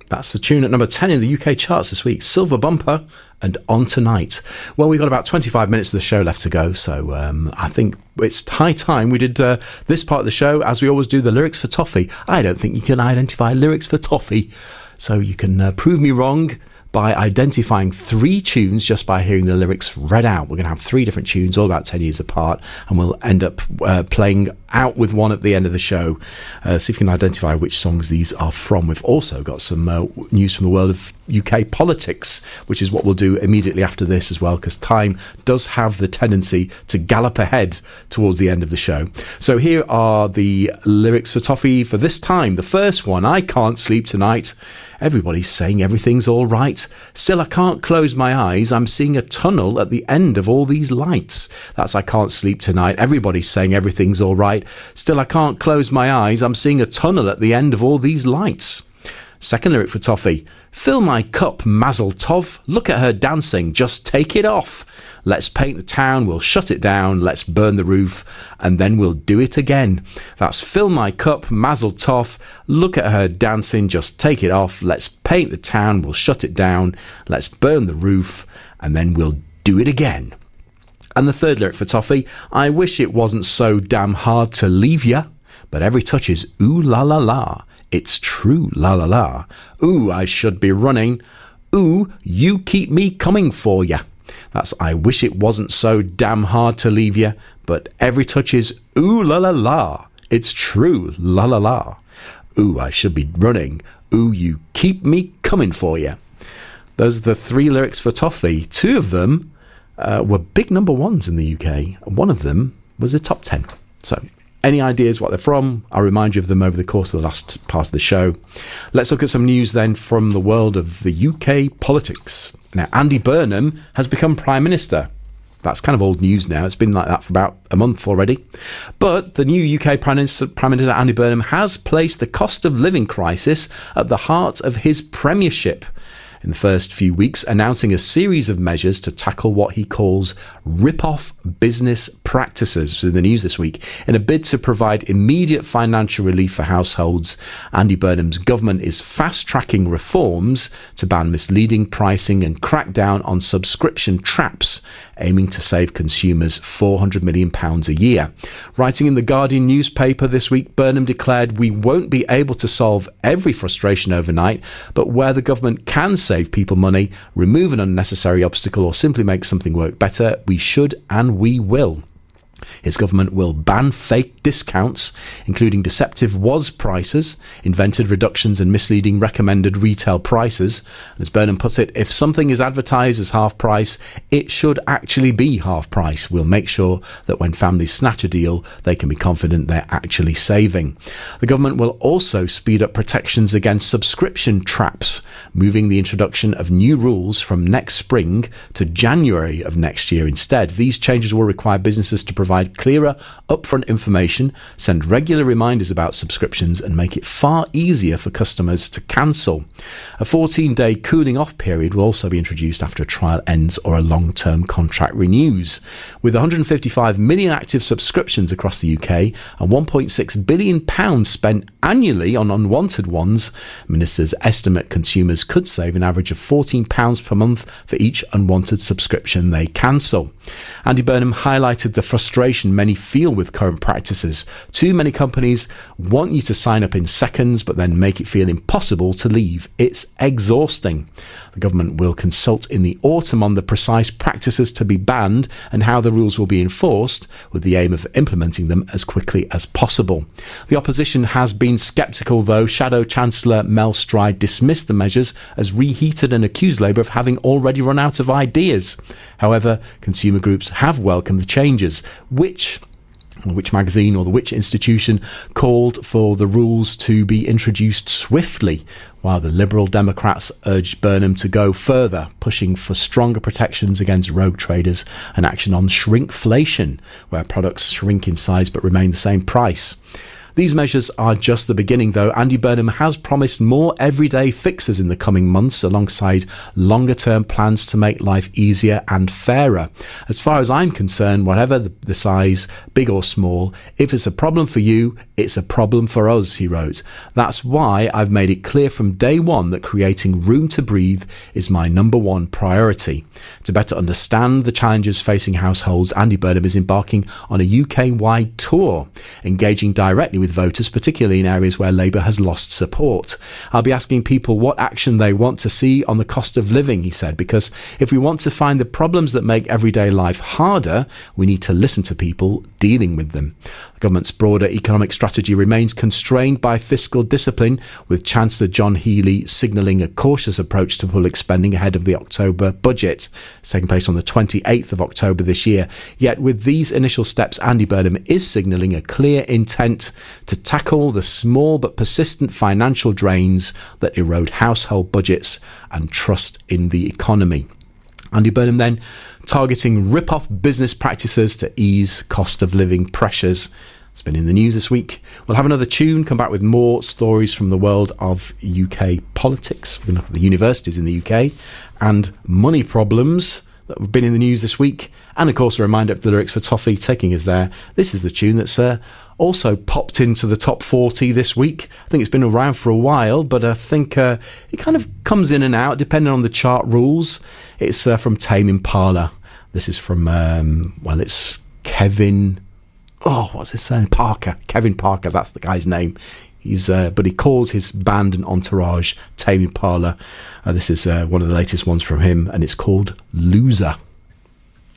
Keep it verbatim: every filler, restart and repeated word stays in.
That's the tune at number ten in the U K charts this week. Silver Bumper and On Tonight. Well, we've got about twenty-five minutes of the show left to go, so um, I think it's high time we did uh, this part of the show, as we always do, the lyrics for toffee. I don't think you can identify lyrics for toffee, so you can uh, prove me wrong by identifying three tunes just by hearing the lyrics read out. We're going to have three different tunes, all about ten years apart, and we'll end up uh, playing out with one at the end of the show. Uh, see if you can identify which songs these are from. We've also got some uh, news from the world of U K politics, which is what we'll do immediately after this as well, because time does have the tendency to gallop ahead towards the end of the show. So here are the lyrics for toffee for this time. The first one, I can't sleep tonight. Everybody's saying everything's all right. Still, I can't close my eyes. I'm seeing a tunnel at the end of all these lights. That's I can't sleep tonight. Everybody's saying everything's all right. Still, I can't close my eyes. I'm seeing a tunnel at the end of all these lights. Second lyric for toffee. Fill my cup, Mazel Tov. Look at her dancing. Just take it off. Let's paint the town, we'll shut it down, let's burn the roof, and then we'll do it again. That's fill my cup, Mazel Tov. Look at her dancing, just take it off. Let's paint the town, we'll shut it down, let's burn the roof, and then we'll do it again. And the third lyric for toffee. I wish it wasn't so damn hard to leave ya, but every touch is ooh la la la. It's true, la la la. Ooh, I should be running. Ooh, you keep me coming for ya. That's I wish it wasn't so damn hard to leave ya, but every touch is ooh la la la. It's true, la la la. Ooh, I should be running. Ooh, you keep me coming for ya. Those are the three lyrics for toffee. Two of them uh, were big number ones in the U K. One of them was the top ten. So any ideas what they're from? I'll remind you of them over the course of the last part of the show. Let's look at some news then from the world of the U K politics. Now, Andy Burnham has become Prime Minister. That's kind of old news now. It's been like that for about a month already. But the new U K Prime Minister, Prime Minister Andy Burnham has placed the cost of living crisis at the heart of his premiership in the first few weeks, announcing a series of measures to tackle what he calls rip-off business practices in the news this week. In a bid to provide immediate financial relief for households, Andy Burnham's government is fast-tracking reforms to ban misleading pricing and crack down on subscription traps, aiming to save consumers four hundred million pounds a year. Writing in the Guardian newspaper this week, Burnham declared, "We won't be able to solve every frustration overnight, but where the government can save people money, remove an unnecessary obstacle, or simply make something work better, we should and we will." His government will ban fake discounts, including deceptive was prices, invented reductions and misleading recommended retail prices. And as Burnham puts it, if something is advertised as half price, it should actually be half price. We'll make sure that when families snatch a deal, they can be confident they're actually saving. The government will also speed up protections against subscription traps, moving the introduction of new rules from next spring to January of next year instead. These changes will require businesses to provide clearer upfront information, send regular reminders about subscriptions, and make it far easier for customers to cancel. A fourteen-day cooling off period will also be introduced after a trial ends or a long-term contract renews. With one hundred fifty-five million active subscriptions across the U K and one point six billion pounds spent annually on unwanted ones, ministers estimate consumers could save an average of fourteen pounds per month for each unwanted subscription they cancel. Andy Burnham highlighted the frustration many feel with current practices. Too many companies want you to sign up in seconds, but then make it feel impossible to leave. It's exhausting. The government will consult in the autumn on the precise practices to be banned and how the rules will be enforced, with the aim of implementing them as quickly as possible. The opposition has been sceptical, though. Shadow Chancellor Mel Stride dismissed the measures as reheated and accused Labour of having already run out of ideas. However, consumer groups have welcomed the changes, which Which magazine or the which institution called for the rules to be introduced swiftly, while the Liberal Democrats urged Burnham to go further, pushing for stronger protections against rogue traders and action on shrinkflation, where products shrink in size but remain the same price. These measures are just the beginning, though. Andy Burnham has promised more everyday fixes in the coming months, alongside longer-term plans to make life easier and fairer. As far as I'm concerned, whatever the, the size, big or small, if it's a problem for you, it's a problem for us, he wrote. That's why I've made it clear from day one that creating room to breathe is my number one priority. To better understand the challenges facing households, Andy Burnham is embarking on a U K-wide tour, engaging directly with voters, particularly in areas where Labour has lost support. I'll be asking people what action they want to see on the cost of living, he said, because if we want to find the problems that make everyday life harder, we need to listen to people dealing with them. The government's broader economic strategy remains constrained by fiscal discipline, with Chancellor John Healey signalling a cautious approach to public spending ahead of the October budget. It's taking place on the twenty-eighth of October this year. Yet with these initial steps, Andy Burnham is signalling a clear intent to tackle the small but persistent financial drains that erode household budgets and trust in the economy. Andy Burnham then targeting rip-off business practices to ease cost of living pressures. It's been in the news this week. We'll have another tune, come back with more stories from the world of U K politics. We're going to look at the universities in the U K and money problems that have been in the news this week. And of course, a reminder of the lyrics for Toffee taking us there. This is the tune that's uh, also popped into the top forty this week. I think it's been around for a while, but I think uh, it kind of comes in and out depending on the chart rules. It's uh, from Tame Impala. This is from, um, well, it's Kevin... Oh, what's his name? Parker. Kevin Parker, that's the guy's name. He's, uh, but he calls his band and entourage Tame Impala. Uh, this is uh, one of the latest ones from him, and it's called Loser.